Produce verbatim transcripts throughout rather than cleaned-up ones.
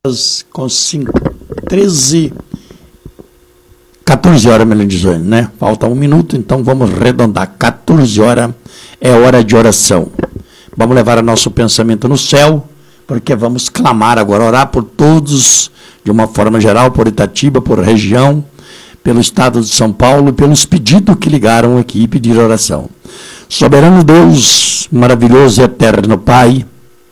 Com cinco, treze, quatorze horas, melhor dizendo, né? Falta um minuto, então vamos arredondar. quatorze horas é hora de oração. Vamos levar o nosso pensamento no céu, porque vamos clamar agora, orar por todos, de uma forma geral, por Itatiba, por região, pelo estado de São Paulo, pelos pedidos que ligaram aqui e pediram oração. Soberano Deus, maravilhoso e eterno Pai,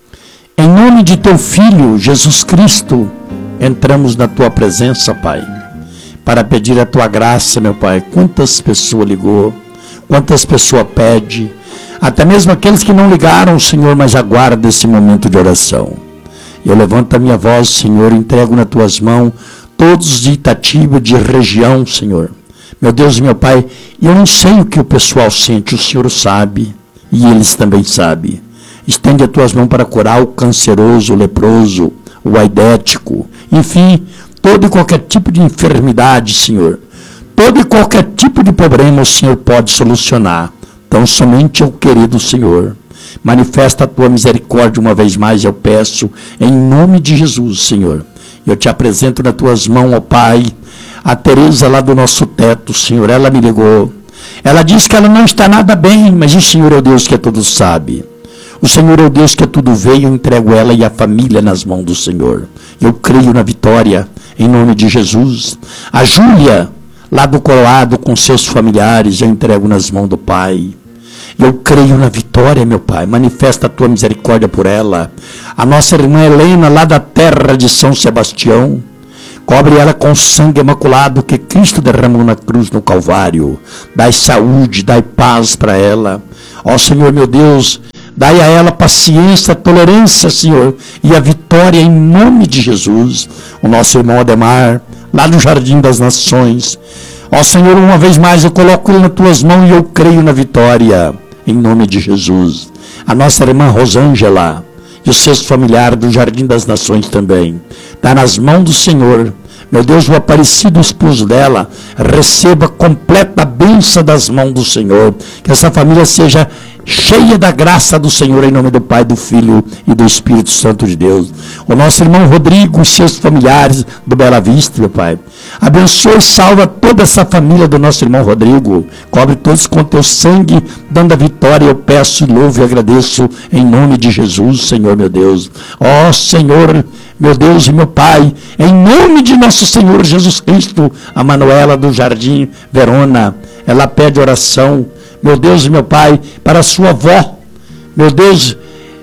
em nome de teu Filho, Jesus Cristo, entramos na tua presença, Pai, para pedir a tua graça, meu Pai. Quantas pessoas ligou, quantas pessoas pede, até mesmo aqueles que não ligaram, Senhor, mas aguardam esse momento de oração. Eu levanto a minha voz, Senhor, entrego nas tuas mãos todos de Itatiba, de região, Senhor. Meu Deus e meu Pai, eu não sei o que o pessoal sente, o Senhor sabe, e eles também sabem. Estende as tuas mãos para curar o canceroso, o leproso, o aidético, enfim, todo e qualquer tipo de enfermidade, Senhor. Todo e qualquer tipo de problema o Senhor pode solucionar. Então, somente eu, querido Senhor, manifesta a tua misericórdia uma vez mais, eu peço, em nome de Jesus, Senhor. Eu te apresento nas tuas mãos, ó Pai, a Tereza lá do nosso teto, Senhor. Ela me ligou. Ela disse que ela não está nada bem, mas o Senhor é o Deus que tudo sabe. O Senhor é o Deus que tudo veio, eu entrego ela e a família nas mãos do Senhor. Eu creio na vitória, em nome de Jesus. A Júlia, lá do Coroado, com seus familiares, eu entrego nas mãos do Pai. Eu creio na vitória, meu Pai. Manifesta a tua misericórdia por ela. A nossa irmã Helena, lá da terra de São Sebastião, cobre ela com sangue imaculado que Cristo derramou na cruz no Calvário. Dai saúde, dai paz para ela. Ó Senhor, meu Deus, dai a ela paciência, tolerância, Senhor, e a vitória em nome de Jesus. O nosso irmão Ademar, lá no Jardim das Nações. Ó Senhor, uma vez mais eu coloco ele nas tuas mãos e eu creio na vitória, em nome de Jesus. A nossa irmã Rosângela e os seus familiares do Jardim das Nações também. Está nas mãos do Senhor. Meu Deus, o aparecido esposo dela receba completa bênção das mãos do Senhor. Que essa família seja cheia da graça do Senhor, em nome do Pai, do Filho e do Espírito Santo de Deus. O nosso irmão Rodrigo e seus familiares do Bela Vista, meu Pai. Abençoa e salva toda essa família do nosso irmão Rodrigo. Cobre todos com teu sangue, dando a vitória. Eu peço, louvo e agradeço em nome de Jesus, Senhor, meu Deus. Ó Senhor, meu Deus e meu Pai, em nome de nosso Senhor Jesus Cristo, a Manuela do Jardim Verona, ela pede oração, meu Deus e meu Pai, para a sua avó. Meu Deus,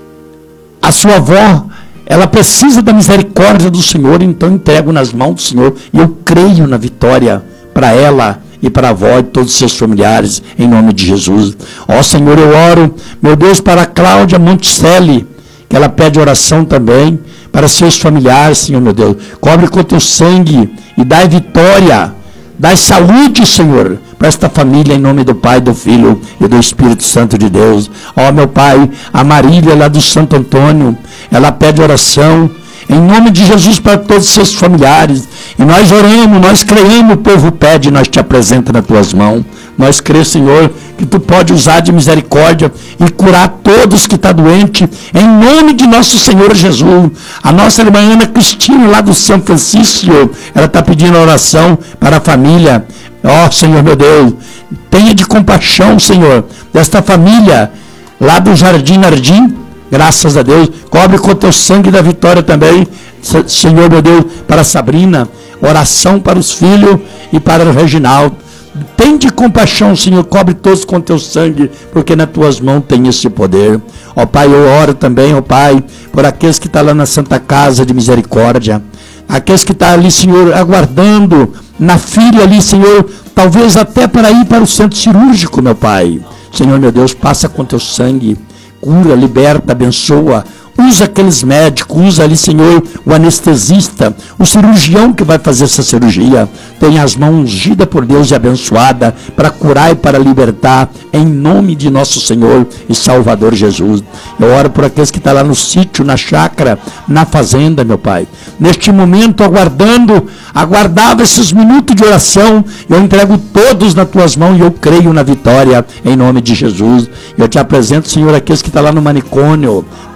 a sua avó, ela precisa da misericórdia do Senhor, então entrego nas mãos do Senhor e eu creio na vitória para ela e para a avó e todos os seus familiares, em nome de Jesus. Ó Senhor, eu oro, meu Deus, para a Cláudia Monticelli, que ela pede oração também, para seus familiares, Senhor, meu Deus. Cobre com teu sangue e dai vitória, dai saúde, Senhor, para esta família, em nome do Pai, do Filho e do Espírito Santo de Deus. Ó meu Pai, a Marília lá do Santo Antônio, ela pede oração, em nome de Jesus, para todos os seus familiares. E nós oramos, nós creemos, o povo pede, nós te apresentamos nas tuas mãos. Nós cremos, Senhor, que tu pode usar de misericórdia e curar todos que estão doentes, em nome de nosso Senhor Jesus. A nossa irmã Ana Cristina, lá do São Francisco, ela está pedindo oração para a família. Ó Senhor, meu Deus, tenha de compaixão, Senhor, desta família, lá do Jardim Nardim. Graças a Deus, cobre com o teu sangue da vitória também, Senhor, meu Deus, para a Sabrina, oração para os filhos e para o Reginaldo. Tem de compaixão, Senhor, cobre todos com teu sangue, porque nas tuas mãos tem esse poder. Ó Pai, eu oro também, ó Pai, por aqueles que estão lá na Santa Casa de Misericórdia, aqueles que estão ali, Senhor, aguardando na fila ali, Senhor, talvez até para ir para o centro cirúrgico, meu Pai. Senhor, meu Deus, passa com teu sangue, cura, liberta, abençoa. Usa aqueles médicos, usa ali, Senhor, o anestesista, o cirurgião que vai fazer essa cirurgia. Tem as mãos ungidas por Deus e abençoada para curar e para libertar, em nome de nosso Senhor e Salvador Jesus. Eu oro por aqueles que estão lá no sítio, na chácara, na fazenda, meu Pai. Neste momento, aguardando, aguardava esses minutos de oração, eu entrego todos nas tuas mãos e eu creio na vitória, em nome de Jesus. Eu te apresento, Senhor, aqueles que estão lá no manicômio, estão no asilo,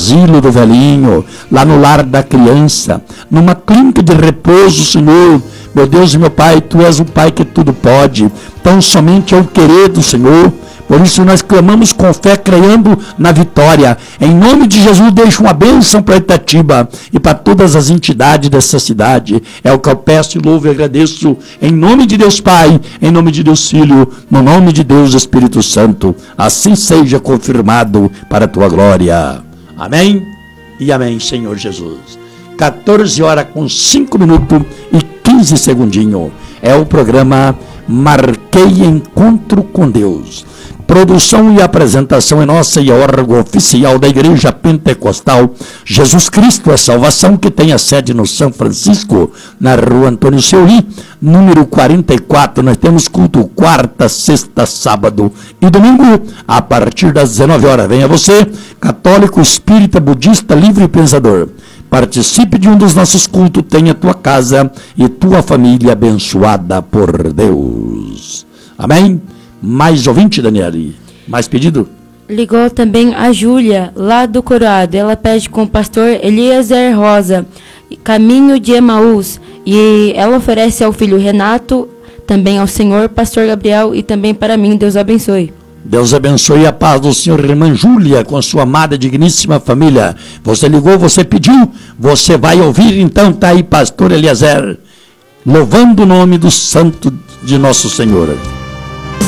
asilo do velhinho, lá no lar da criança, numa clínica de repouso, Senhor. Meu Deus e meu Pai, Tu és o Pai que tudo pode, tão somente ao querer do Senhor. Por isso nós clamamos com fé, crendo na vitória. Em nome de Jesus, deixa uma bênção para Itatiba e para todas as entidades dessa cidade. É o que eu peço e louvo e agradeço. Em nome de Deus Pai, em nome de Deus Filho, no nome de Deus Espírito Santo. Assim seja confirmado para a Tua glória. Amém e amém, Senhor Jesus. quatorze horas com cinco minutos e quinze segundinhos. É o programa Marquei Encontro com Deus. Produção e apresentação é nossa e é órgão oficial da Igreja Pentecostal Jesus Cristo, a Salvação, que tem a sede no São Francisco, na rua Antônio Seuli, número quarenta e quatro. Nós temos culto quarta, sexta, sábado e domingo, a partir das dezenove horas. Venha você, católico, espírita, budista, livre pensador. Participe de um dos nossos cultos, tenha tua casa e tua família abençoada por Deus. Amém? Mais ouvinte, Daniele? Mais pedido? Ligou também a Júlia, lá do Coroado. Ela pede com o pastor Eliezer Rosa, Caminho de Emaús. E ela oferece ao filho Renato, também ao senhor pastor Gabriel e também para mim. Deus abençoe. Deus abençoe a paz do Senhor, irmã Júlia, com sua amada, digníssima família. Você ligou, você pediu, você vai ouvir, então tá aí pastor Eliezer, louvando o nome do santo de nosso Senhor.